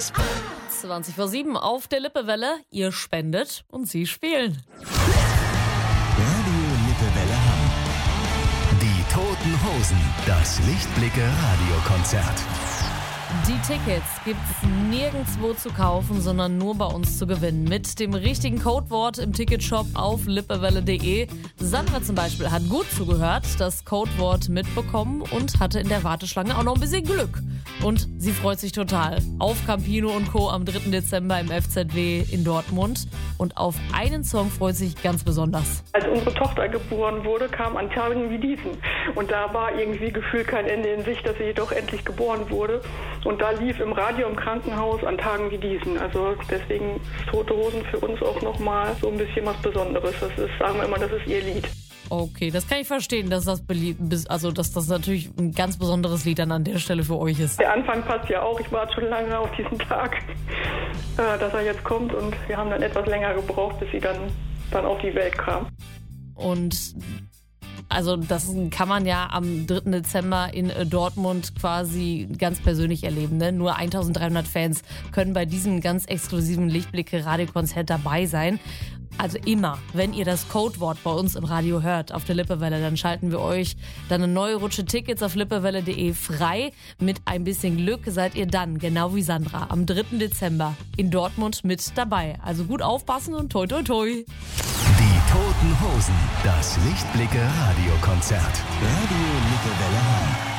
20:07 auf der Lippewelle. Ihr spendet und sie spielen. Radio Lippewelle Hamm. Die Toten Hosen. Das Lichtblicke-Radiokonzert. Die Tickets gibt's nirgendwo zu kaufen, sondern nur bei uns zu gewinnen. Mit dem richtigen Codewort im Ticketshop auf lippewelle.de. Sandra zum Beispiel hat gut zugehört, das Codewort mitbekommen und hatte in der Warteschlange auch noch ein bisschen Glück. Und sie freut sich total auf Campino und Co. am 3. Dezember im FZW in Dortmund. Und auf einen Song freut sich ganz besonders. Als unsere Tochter geboren wurde, kam an Tagen wie diesen. Und da war irgendwie gefühlt kein Ende in Sicht, dass sie doch endlich geboren wurde. Und da lief im Radio im Krankenhaus an Tagen wie diesen. Also deswegen ist Tote Hosen für uns auch nochmal so ein bisschen was Besonderes. Das ist, sagen wir immer, das ist ihr Lied. Okay, das kann ich verstehen, dass das dass das natürlich ein ganz besonderes Lied dann an der Stelle für euch ist. Der Anfang passt ja auch. Ich warte schon lange auf diesen Tag, dass er jetzt kommt. Und wir haben dann etwas länger gebraucht, bis sie dann auf die Welt kam. Und also das kann man ja am 3. Dezember in Dortmund quasi ganz persönlich erleben. Ne? Nur 1300 Fans können bei diesem ganz exklusiven Lichtblicke-Radiokonzert dabei sein. Also immer, wenn ihr das Codewort bei uns im Radio hört, auf der Lippewelle, dann schalten wir euch dann eine neue Rutsche Tickets auf lippewelle.de frei. Mit ein bisschen Glück seid ihr dann, genau wie Sandra, am 3. Dezember in Dortmund mit dabei. Also gut aufpassen und toi toi toi. Die Toten Hosen. Das Lichtblicke-Radiokonzert. Radio Lippewelle Hamm.